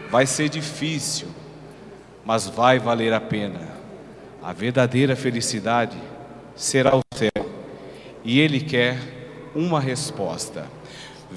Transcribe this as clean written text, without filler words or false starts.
vai ser difícil, mas vai valer a pena. A verdadeira felicidade será o céu, e Ele quer uma resposta.